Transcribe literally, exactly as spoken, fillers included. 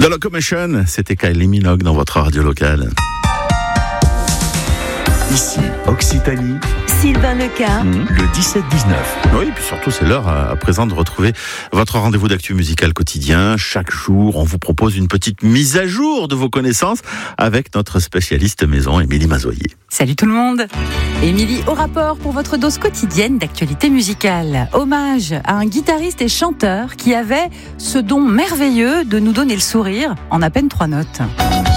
The Locomotion, c'était Kylie Minogue dans votre radio locale. Ici, Occitanie. Sylvain Leca. Mmh. Le dix-sept dix-neuf. Oui, et puis surtout, c'est l'heure à présent de retrouver votre rendez-vous d'actu musical quotidien. Chaque jour, on vous propose une petite mise à jour de vos connaissances avec notre spécialiste maison, Émilie Mazoyer. Salut tout le monde. Émilie au rapport pour votre dose quotidienne d'actualité musicale. Hommage à un guitariste et chanteur qui avait ce don merveilleux de nous donner le sourire en à peine trois notes.